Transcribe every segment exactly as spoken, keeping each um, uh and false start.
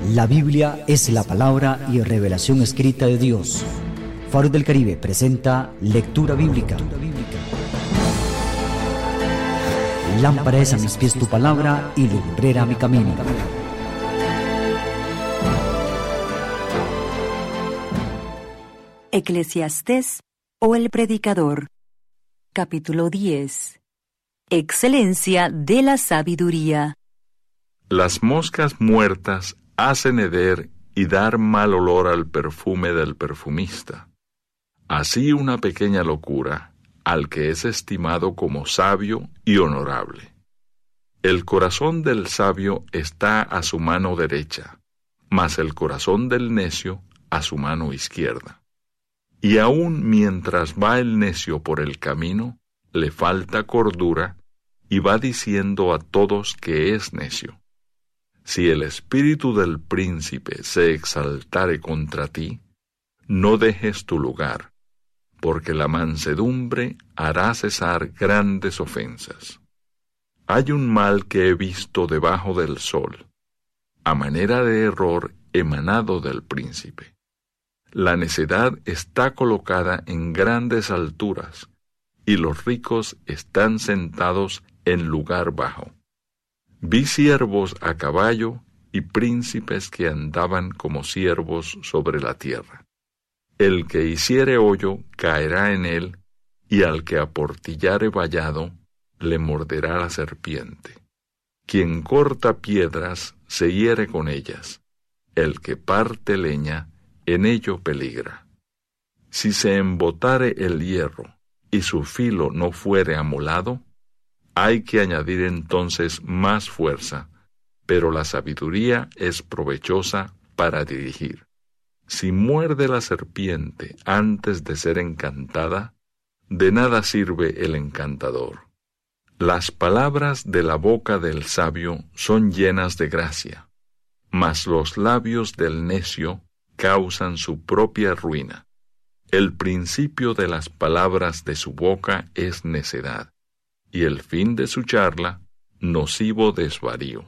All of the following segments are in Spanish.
La Biblia es la palabra y revelación escrita de Dios. Faro del Caribe presenta Lectura Bíblica. Lámpara es a mis pies tu palabra y lumbrera a mi camino. Eclesiastés o el Predicador, capítulo diez. Excelencia de la sabiduría. Las moscas muertas hacen heder y dar mal olor al perfume del perfumista. Así una pequeña locura al que es estimado como sabio y honorable. El corazón del sabio está a su mano derecha, mas el corazón del necio a su mano izquierda. Y aun mientras va el necio por el camino, le falta cordura y va diciendo a todos que es necio. Si el espíritu del príncipe se exaltare contra ti, no dejes tu lugar, porque la mansedumbre hará cesar grandes ofensas. Hay un mal que he visto debajo del sol, a manera de error emanado del príncipe. La necedad está colocada en grandes alturas, y los ricos están sentados en lugar bajo. Vi siervos a caballo y príncipes que andaban como siervos sobre la tierra. El que hiciere hoyo caerá en él, y al que aportillare vallado le morderá la serpiente. Quien corta piedras se hiere con ellas, el que parte leña en ello peligra. Si se embotare el hierro y su filo no fuere amolado, hay que añadir entonces más fuerza, pero la sabiduría es provechosa para dirigir. Si muerde la serpiente antes de ser encantada, de nada sirve el encantador. Las palabras de la boca del sabio son llenas de gracia, mas los labios del necio causan su propia ruina. El principio de las palabras de su boca es necedad, y el fin de su charla, nocivo desvarío.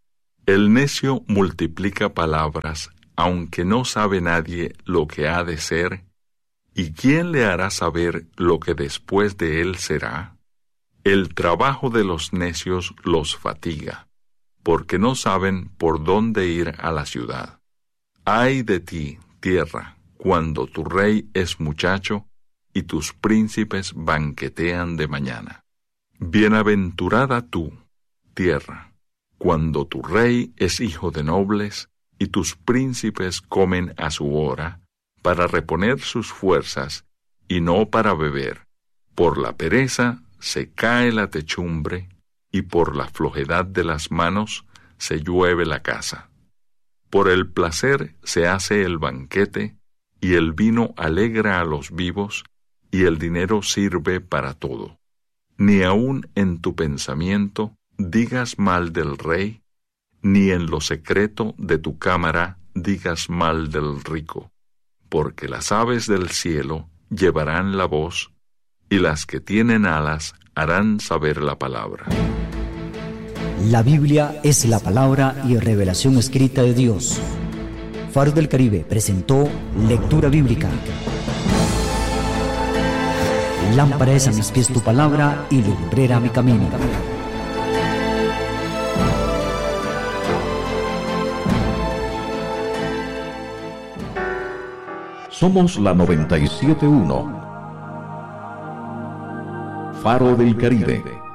El necio multiplica palabras, aunque no sabe nadie lo que ha de ser, ¿y quién le hará saber lo que después de él será? El trabajo de los necios los fatiga, porque no saben por dónde ir a la ciudad. Ay de ti, tierra, cuando tu rey es muchacho y tus príncipes banquetean de mañana. Bienaventurada tú, tierra, cuando tu rey es hijo de nobles y tus príncipes comen a su hora, para reponer sus fuerzas y no para beber. Por la pereza se cae la techumbre y por la flojedad de las manos se llueve la casa. Por el placer se hace el banquete y el vino alegra a los vivos y el dinero sirve para todo. Ni aun en tu pensamiento digas mal del rey, ni en lo secreto de tu cámara digas mal del rico, porque las aves del cielo llevarán la voz, y las que tienen alas harán saber la palabra. La Biblia es la palabra y revelación escrita de Dios. Faro del Caribe presentó Lectura Bíblica. Lámpara es a mis pies tu palabra y lumbrera a mi camino. Somos la noventa y siete punto uno. Faro del Caribe.